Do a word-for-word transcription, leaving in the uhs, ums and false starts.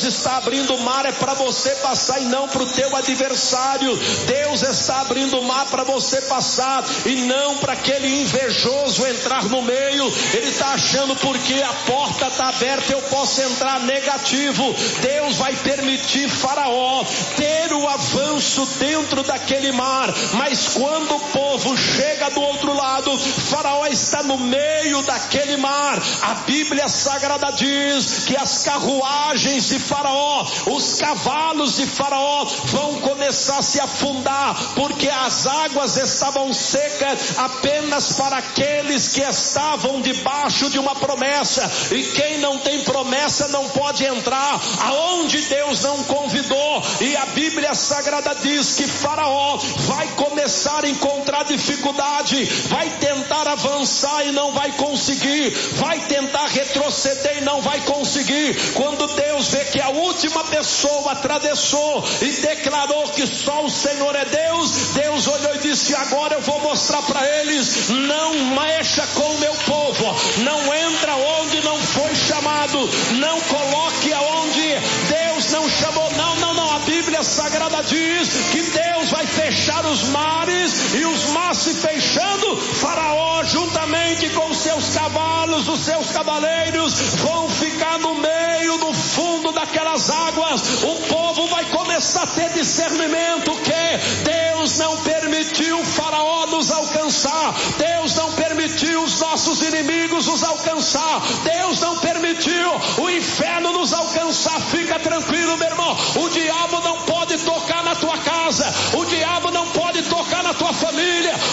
está abrindo o mar é para você passar e não para o teu adversário. Deus está abrindo o mar para você passar e não para aquele invejoso entrar no meio. Ele está achando porque a porta está aberta eu posso entrar. Negativo. Deus vai permitir Faraó ter o avanço dentro daquele mar, mas quando o povo chega do outro lado, Faraó está no meio daquele mar. A Bíblia Sagrada diz que as carruagens de Faraó, os cavalos de Faraó vão começar a se afundar, porque as águas estavam secas apenas para aqueles que estavam debaixo de uma promessa, e quem não tem promessa não pode entrar aonde Deus não convidou. E a Bíblia Sagrada diz que Faraó vai começar a encontrar dificuldade, vai tentar avançar e não vai conseguir, vai tentar retroceder e não vai conseguir. Quando Deus vê que a última pessoa atravessou e declarou que só o Senhor é Deus, Deus olhou e disse: agora eu vou mostrar para eles, não mexa com o meu povo, não entra onde não foi chamado, não coloque aonde Deus não chamou. Não, não, não, a Bíblia Sagrada diz que Deus vai fechar os mares, e os mares se fechando, Faraó juntamente com seus cavalos, os seus cavaleiros vão ficar no meio, no fundo daquelas águas. O povo vai começar a ter discernimento que Deus não permitiu Faraó nos alcançar, Deus não permitiu os nossos inimigos nos alcançar, Deus não permitiu o inferno nos alcançar. Fica tranquilo, meu irmão, o diabo não pode tocar na tua casa, o diabo não pode tocar na tua família,